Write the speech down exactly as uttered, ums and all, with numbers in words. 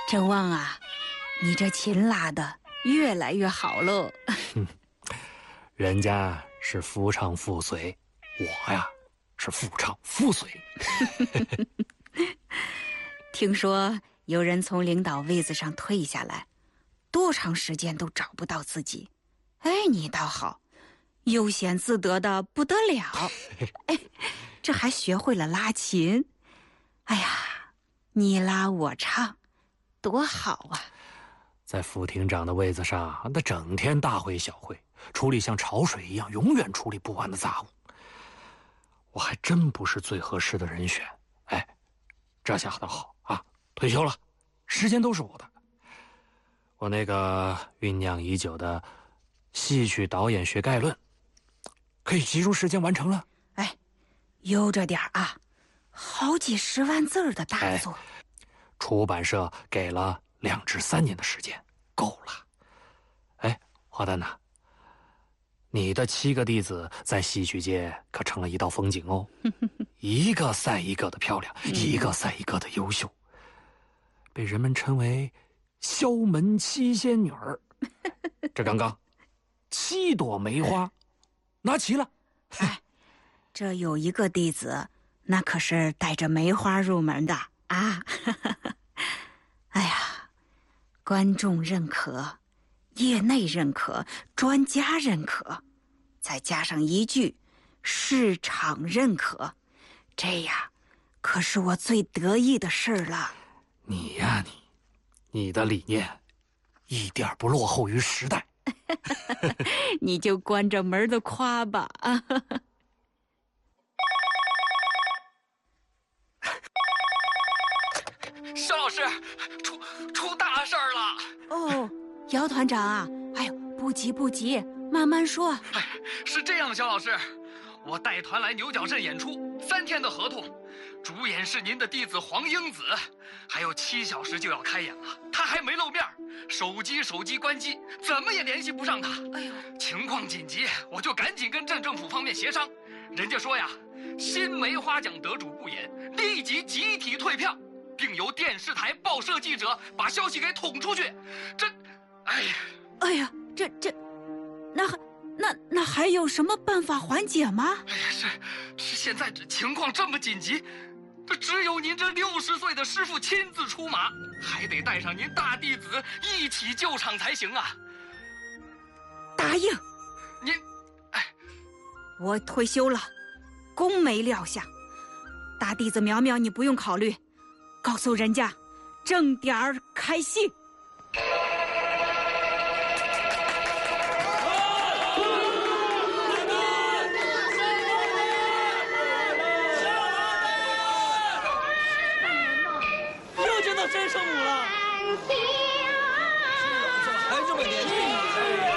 郑旺啊，你这琴拉的越来越好喽。 人家是夫唱妇随，我呀是夫唱妇随。 听说有人从领导位子上退下来，多长时间都找不到自己。哎，你倒好，悠闲自得的不得了。哎，这还学会了拉琴。哎呀，你拉我唱，多好啊！ 在副厅长的位子上，那整天大会小会，处理像潮水一样永远处理不完的杂物。我还真不是最合适的人选。哎，这下倒好啊，退休了，时间都是我的。我那个酝酿已久的戏曲导演学概论，可以集中时间完成了。 哎，悠着点啊，好几十万字的大作。哎， 出版社给了两至三年的时间，够了。哎，花旦呐，你的七个弟子在戏曲界可成了一道风景哦，一个赛一个的漂亮，一个赛一个的优秀，被人们称为萧门七仙女儿。这刚刚七朵梅花拿齐了。 哎，这有一个弟子，那可是带着梅花入门的啊。哎呀，观众认可，业内认可，专家认可，再加上一句市场认可，这呀可是我最得意的事了。 你呀你，你的理念一点不落后于时代。 你就关着门的夸吧。 肖老师，出出大事儿了！ 哦，姚团长啊，哎呦，不急不急，慢慢说。 哎，是这样，肖老师，我带团来牛角镇演出，三天的合同，主演是您的弟子黄英子，还有七小时就要开演了，他还没露面，手机手机关机，怎么也联系不上他。哎呦，情况紧急，我就赶紧跟镇政府方面协商，人家说呀，新梅花奖得主不演，立即集体退票。并由电视台、报社记者把消息给捅出去，这，哎呀， 哎呀，这这，那还那那还有什么办法缓解吗？ 哎呀，是是，现在这情况这么紧急，这只有您这六十岁的师傅亲自出马，还得带上您大弟子一起救场才行啊！ 答应， 您，哎， 我退休了，功没撂下，大弟子苗苗你不用考虑。告诉人家，正点儿开戏。 又见到真圣母了，还这么年轻。